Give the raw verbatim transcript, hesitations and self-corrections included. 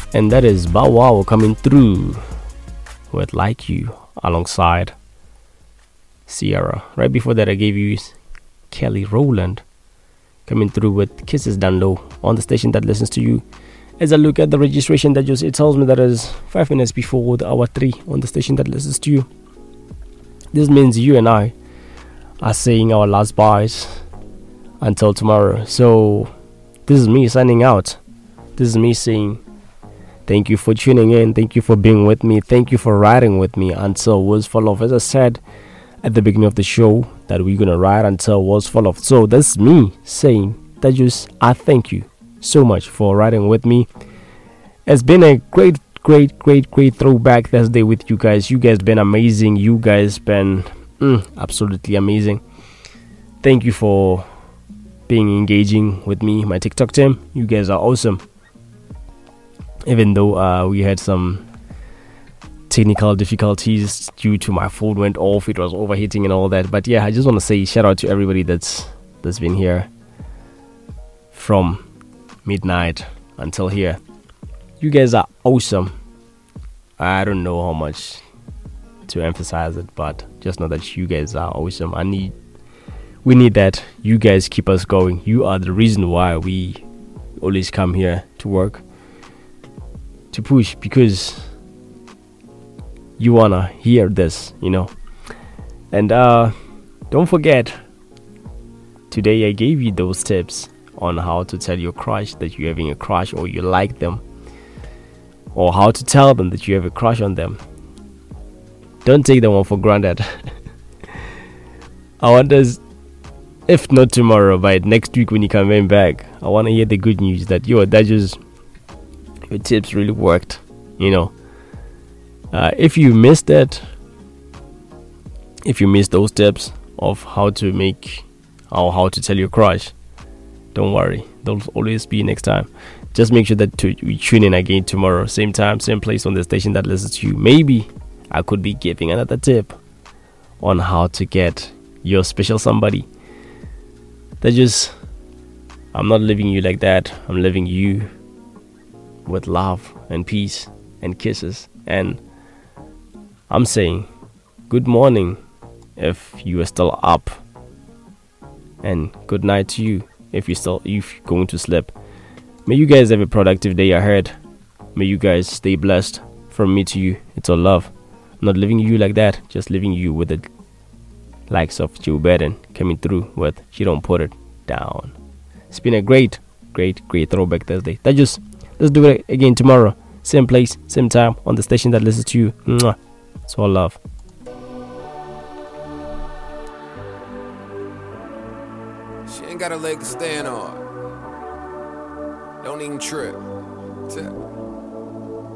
And that is Bow Wow coming through with Like You alongside Sierra. Right before that, I gave you Kelly Rowland coming through with Kisses Down Low on the station that listens to you. As I look at the registration, that just it tells me that is five minutes before the hour three on the station that listens to you. This means you and I are saying our last byes until tomorrow. So this is me signing out. This is me saying thank you for tuning in. Thank you for being with me. Thank you for riding with me until Words Fall Off. As I said at the beginning of the show, that we're gonna ride until Words Fall Off. So that's me saying that just I thank you so much for riding with me. It's been a great, great, great, great throwback Thursday with you guys. You guys been amazing. You guys been mm, absolutely amazing. Thank you for being engaging with me, my TikTok team. You guys are awesome. Even though uh, we had some technical difficulties due to my phone went off, it was overheating and all that. But yeah, I just want to say shout out to everybody that's that's been here from midnight until here. You guys are awesome. I don't know how much to emphasize it, but just know that you guys are awesome. I need we need that. You guys keep us going. You are the reason why we always come here to work, to push, because you wanna hear this, you know. And uh don't forget, today I gave you those tips on how to tell your crush that you're having a crush or you like them, or how to tell them that you have a crush on them. Don't take that one for granted. I wonder, if not tomorrow, by next week when you come in back, I want to hear the good news that yo, that just your tips really worked, you know. Uh, if you missed that, if you missed those tips of how to make or how to tell your crush, don't worry, there'll always be next time. Just make sure that to, you tune in again tomorrow, same time, same place on the station that listens to you. Maybe I could be giving another tip on how to get your special somebody. That just, I'm not leaving you like that. I'm leaving you with love and peace and kisses. And I'm saying good morning if you are still up, and good night to you if you're still if you're going to sleep. May you guys have a productive day ahead. May you guys stay blessed. From me to you, it's all love. I'm not leaving you like that, just leaving you with the likes of Joe Biden coming through with She Don't Put It Down. It's been a great, great, great throwback Thursday. That just let's do it again tomorrow. Same place, same time on the station that listens to you. Mwah. It's all love. She ain't got a leg to stand on. Don't even trip. Tip.